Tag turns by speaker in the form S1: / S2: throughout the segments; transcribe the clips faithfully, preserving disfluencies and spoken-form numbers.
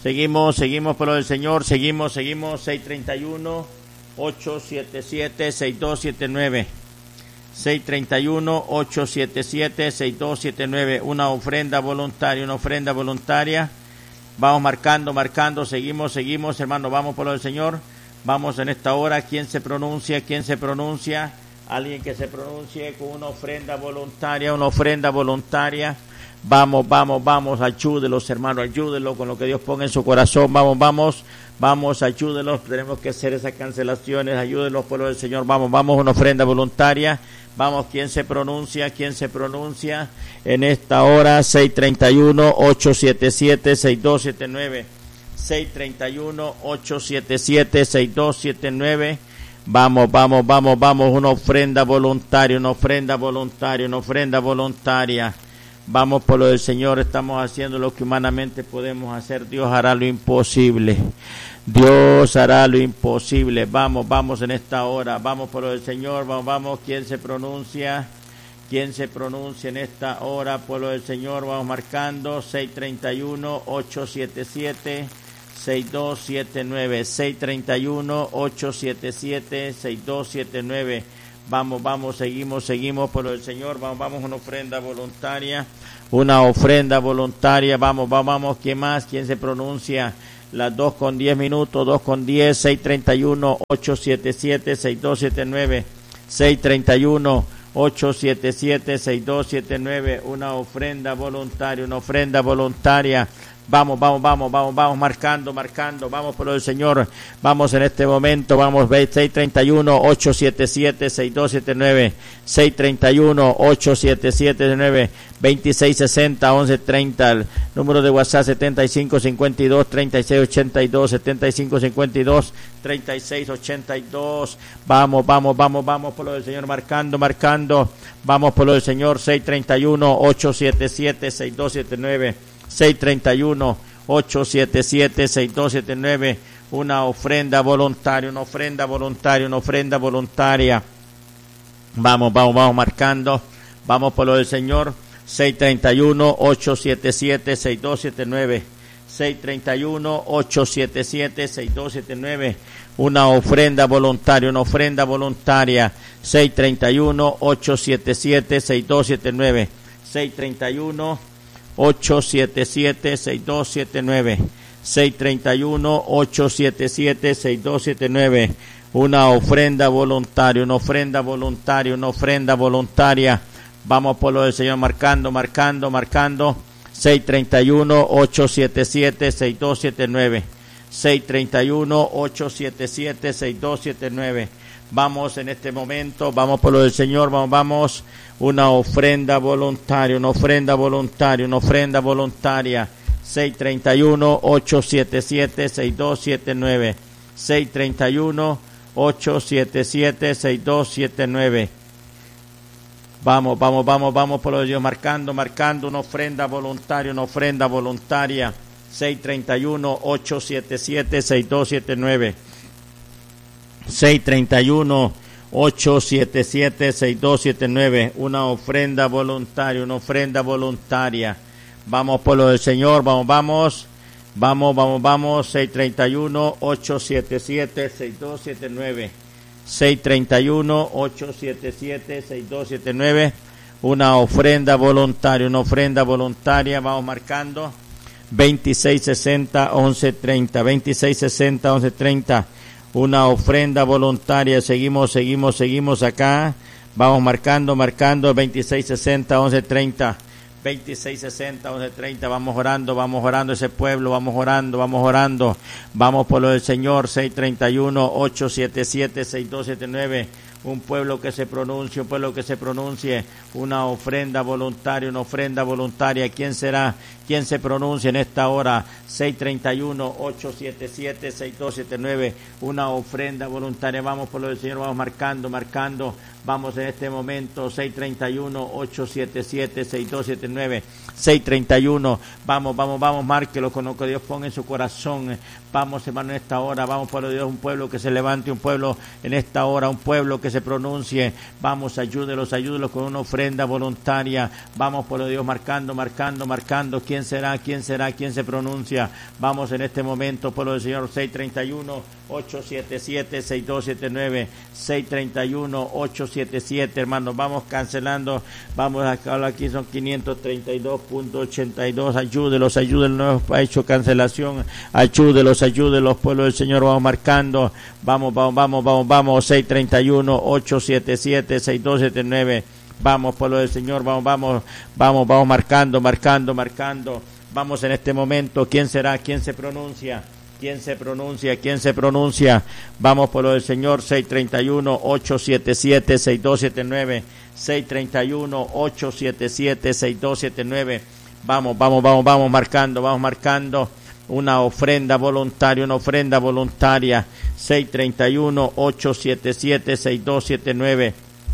S1: Seguimos, seguimos por lo del Señor, seguimos, seguimos, seis treinta y uno, ocho siete siete, seis dos siete nueve. seis treinta y uno, ocho siete siete, seis dos siete nueve. Una ofrenda voluntaria, una ofrenda voluntaria. Vamos marcando, marcando, seguimos, seguimos, hermano, vamos por lo del Señor. Vamos en esta hora, ¿quién se pronuncia? ¿Quién se pronuncia? Alguien que se pronuncie con una ofrenda voluntaria, una ofrenda voluntaria. Vamos, vamos, vamos, ayúdelos, hermano, ayúdenlos con lo que Dios ponga en su corazón. Vamos, vamos, vamos, ayúdenlos. Tenemos que hacer esas cancelaciones, ayúdenlos por lo del Señor. Vamos, vamos, una ofrenda voluntaria. Vamos, ¿quién se pronuncia? ¿Quién se pronuncia? En esta hora, seis treinta y uno, ocho siete siete, seis dos siete nueve. seis treinta y uno, ocho siete siete, seis dos siete nueve. Vamos, vamos, vamos, vamos, una ofrenda voluntaria, una ofrenda voluntaria, una ofrenda voluntaria. Vamos por lo del Señor, estamos haciendo lo que humanamente podemos hacer. Dios hará lo imposible. Dios hará lo imposible. Vamos, vamos en esta hora. Vamos por lo del Señor. Vamos, vamos. ¿Quién se pronuncia? ¿Quién se pronuncia en esta hora por lo del Señor? Vamos marcando. seis treinta y uno, ocho siete siete, seis dos siete nueve. seis treinta y uno, ocho siete siete, seis dos siete nueve. Vamos, vamos, seguimos, seguimos por lo del Señor. Vamos, vamos, una ofrenda voluntaria. Una ofrenda voluntaria. Vamos, vamos, vamos. ¿Quién más? ¿Quién se pronuncia? Las dos con diez minutos, dos con diez, seis treinta y uno, ocho siete siete, seis dos siete nueve. seis treinta y uno, ocho siete siete, seis dos siete nueve. Una ofrenda voluntaria, una ofrenda voluntaria. Vamos, vamos, vamos, vamos, vamos, marcando, marcando, vamos por lo del Señor, vamos en este momento, vamos, seis treinta y uno, ocho siete siete, seis dos siete nueve, seis treinta y uno, ocho siete siete, nueve, veintiséis sesenta, once treinta, el número de WhatsApp setenta y cinco cincuenta y dos, treinta y seis ochenta y dos, setenta y cinco cincuenta y dos, treinta y seis ochenta y dos, vamos, vamos, vamos, vamos por lo del Señor, marcando, marcando, vamos por lo del Señor, seis treinta y uno, ocho siete siete, seis dos siete nueve, seis treinta y uno, ocho siete siete, seis dos siete nueve, una ofrenda voluntaria, una ofrenda voluntaria, una ofrenda voluntaria. Vamos, vamos, vamos marcando, vamos por lo del Señor, seis treinta y uno, ocho siete siete, seis dos siete nueve, seis treinta y uno, ocho siete siete, seis dos siete nueve, una ofrenda voluntaria, una ofrenda voluntaria, seis treinta y uno, ocho siete siete, seis dos siete nueve, seis treinta y uno, ocho siete siete, seis dos siete nueve, seis treinta y uno, ocho siete siete, seis dos siete nueve, una ofrenda voluntaria, una ofrenda voluntaria, una ofrenda voluntaria. Vamos por lo del Señor, marcando, marcando, marcando, seis treinta y uno, ocho siete siete, seis dos siete nueve, seis treinta y uno, ocho siete siete, seis dos siete nueve. Vamos en este momento, vamos por lo del Señor, vamos, vamos, una ofrenda voluntaria, una ofrenda voluntaria, una ofrenda voluntaria, seis treinta y uno, ocho siete siete, seis dos siete nueve, seis treinta y uno, ocho siete siete, seis dos siete nueve. Vamos, vamos, vamos, vamos por lo de Dios, marcando, marcando, una ofrenda voluntaria, una ofrenda voluntaria, seis treinta y uno, ocho siete siete, seis dos siete nueve. seis treinta y uno, ocho siete siete, seis dos siete nueve, una ofrenda voluntaria, una ofrenda voluntaria. Vamos por lo del Señor, vamos, vamos, vamos, vamos, vamos, seis treinta y uno, ocho siete siete, seis dos siete nueve, seis treinta y uno, ocho siete siete, seis dos siete nueve, una ofrenda voluntaria, una ofrenda voluntaria. Vamos marcando, veintiséis sesenta, once treinta, veintiséis sesenta, once treinta. Una ofrenda voluntaria, seguimos, seguimos, seguimos acá, vamos marcando, marcando, veintiséis sesenta, once treinta, veintiséis sesenta, once treinta, vamos orando, vamos orando ese pueblo, vamos orando, vamos orando, vamos por lo del Señor, seis treinta y uno, ocho siete siete, seis dos siete nueve, un pueblo que se pronuncie, un pueblo que se pronuncie, una ofrenda voluntaria, una ofrenda voluntaria. ¿Quién será? ¿Quién se pronuncia en esta hora? seis treinta y uno, ocho siete siete, seis dos siete nueve, una ofrenda voluntaria. Vamos por lo del Señor, vamos marcando, marcando, vamos en este momento, seis treinta y uno, ocho siete siete, seis dos siete nueve, seis treinta y uno, vamos, vamos, vamos, márquelo con lo que Dios ponga en su corazón. Vamos, hermano, en esta hora, vamos por lo de Dios, un pueblo que se levante, un pueblo en esta hora, un pueblo que se se pronuncie. Vamos, ayúdelos, ayúdelos con una ofrenda voluntaria. Vamos, pueblo de Dios, marcando, marcando, marcando. ¿Quién será? ¿Quién será? ¿Quién se pronuncia? Vamos en este momento, pueblo del Señor, seis treinta y uno, ocho siete siete, seis dos siete nueve, seis treinta y uno, ocho siete siete, hermanos, vamos cancelando, vamos a aquí son quinientos treinta y dos punto ochenta y dos, ayúdelos, ayúdelos, no ha hecho cancelación, ayúdelos, ayúdelos, pueblo del Señor, vamos marcando, vamos, vamos, vamos, vamos, vamos, seis treinta y uno, ocho siete siete, seis dos siete nueve, vamos, pueblo del Señor, vamos, vamos, vamos, vamos marcando, marcando, marcando, vamos en este momento, ¿quién será? ¿Quién se pronuncia? ¿Quién se pronuncia? ¿Quién se pronuncia? Vamos por lo del Señor, seis treinta y uno, ocho siete siete, seis dos siete nueve, seis treinta y uno, ocho siete siete, seis dos siete nueve. Vamos, vamos, vamos, vamos marcando, vamos marcando una ofrenda voluntaria, una ofrenda voluntaria, seis treinta y uno, ocho siete siete, seis dos siete nueve,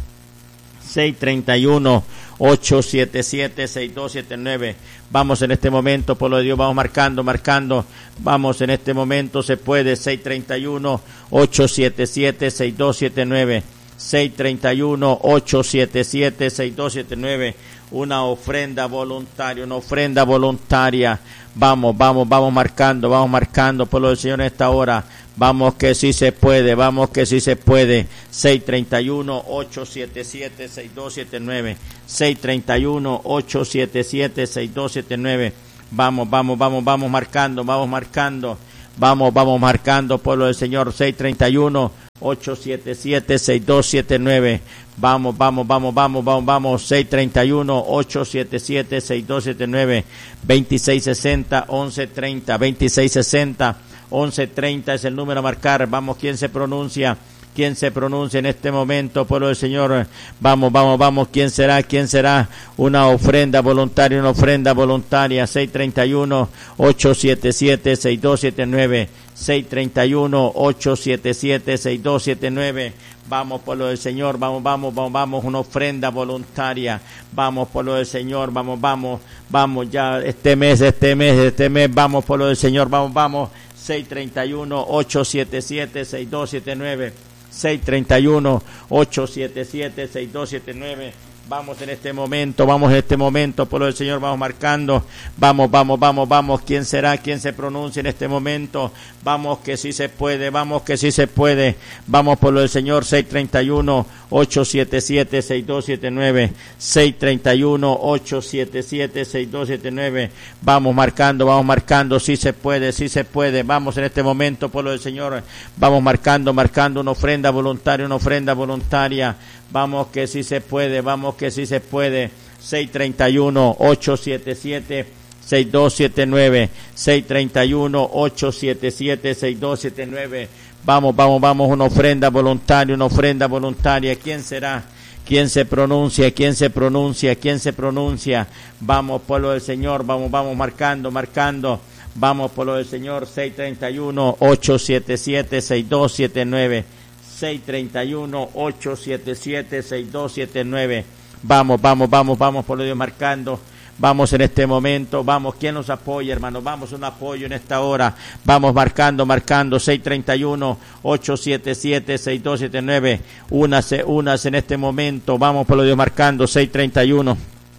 S1: seis treinta y uno, ocho siete siete, seis dos siete nueve. Vamos en este momento, pueblo de Dios, vamos marcando, marcando, vamos en este momento, se puede, seis treinta y uno, ocho siete siete, seis dos siete nueve, seis treinta y uno, ocho siete siete, seis dos siete nueve, una ofrenda voluntaria, una ofrenda voluntaria, vamos, vamos, vamos marcando, vamos marcando, pueblo del Señor en esta hora, vamos que sí se puede, vamos que sí se puede, seis treinta y uno, ocho siete siete, seis dos siete nueve, seis treinta y uno, ocho siete siete, seis dos siete nueve, vamos, vamos, vamos, vamos marcando, vamos marcando, vamos, vamos marcando, pueblo del Señor, seis treinta y uno, ocho siete siete, seis dos siete nueve, vamos, vamos, vamos, vamos, vamos, vamos, seis treinta y uno, ocho siete siete, seis dos siete nueve, veintiséis sesenta, once treinta, veintiséis sesenta, once treinta es el número a marcar, vamos, ¿quién se pronuncia? ¿Quién se pronuncia en este momento, pueblo del Señor? Vamos, vamos, vamos, ¿quién será? ¿Quién será? Una ofrenda voluntaria, una ofrenda voluntaria, seis treinta y uno, ocho siete siete, seis dos siete nueve, seis treinta y uno, ocho siete siete, seis dos siete nueve, vamos, pueblo del Señor, vamos, vamos, vamos, vamos, una ofrenda voluntaria, vamos, pueblo del Señor, vamos, vamos, vamos, ya este mes, este mes, este mes, vamos, pueblo del Señor, vamos, vamos, seis treinta y uno, ocho siete siete, seis dos siete nueve, seis treinta y uno, ocho siete siete, seis dos siete nueve, vamos en este momento, vamos en este momento, pueblo del Señor, vamos marcando, vamos, vamos, vamos, vamos, ¿quién será? ¿Quién se pronuncia en este momento? Vamos que sí se puede, vamos que sí se puede, vamos, pueblo del Señor, seis treinta y uno, ocho siete siete, seis dos siete nueve, seis treinta y uno, ocho siete siete, seis dos siete nueve, vamos marcando, vamos marcando, sí se puede, sí se puede, vamos en este momento, pueblo del Señor, vamos marcando, marcando una ofrenda voluntaria, una ofrenda voluntaria, vamos que sí se puede, vamos que sí se puede, seis treinta y uno, ocho siete siete, seis dos siete nueve, seis treinta y uno, ocho siete siete, seis dos siete nueve, vamos, vamos, vamos, una ofrenda voluntaria, una ofrenda voluntaria, ¿quién será? ¿Quién se pronuncia? ¿Quién se pronuncia? ¿Quién se pronuncia? Vamos, pueblo del Señor, vamos, vamos, marcando, marcando, vamos, pueblo del Señor, seis treinta y uno, ocho siete siete, seis dos siete nueve, seis treinta y uno, ocho siete siete, seis dos siete nueve, vamos, vamos, vamos, vamos, por lo Dios marcando, vamos en este momento, vamos, ¿quién nos apoya, hermano? Vamos, un apoyo en esta hora, vamos marcando, marcando, seis treinta y uno, ocho siete siete, seis dos siete nueve, únase, únase en este momento, vamos, por lo Dios marcando, seis treinta y uno.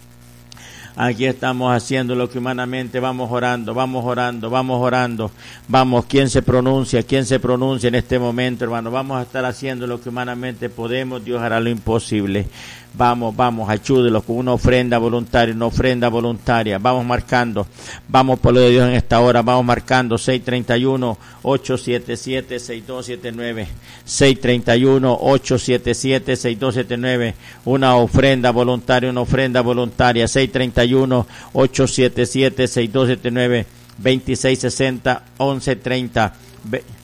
S1: Aquí estamos haciendo lo que humanamente, vamos orando, vamos orando, vamos orando, vamos, ¿quién se pronuncia? ¿Quién se pronuncia en este momento, hermano? Vamos a estar haciendo lo que humanamente podemos, Dios hará lo imposible. Vamos, vamos, ayúdelo con una ofrenda voluntaria, una ofrenda voluntaria, vamos marcando, vamos por lo de Dios en esta hora, vamos marcando, seis treinta y uno, ocho siete siete, seis dos siete nueve, seis treinta y uno, ocho siete siete, seis dos siete nueve, una ofrenda voluntaria, una ofrenda voluntaria, seis treinta y uno, ocho siete siete, seis dos siete nueve, veintiséis sesenta, once treinta,